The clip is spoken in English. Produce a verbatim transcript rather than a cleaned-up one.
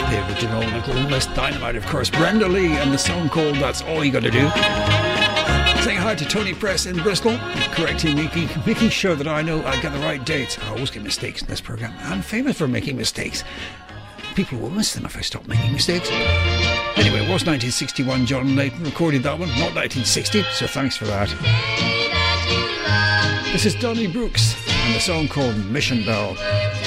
The original Nicholas Dynamite, of course. Brenda Lee and the song called That's All You Gotta Do. Saying hi to Tony Press in Bristol, correcting me, making sure that I know I get the right dates. I always get mistakes in this programme. I'm famous for making mistakes. People will miss them if I stop making mistakes. Anyway, it was nineteen sixty-one. John Layton recorded that one, not nineteen sixty, so thanks for that. This is Donnie Brooks and the song called Mission Bell.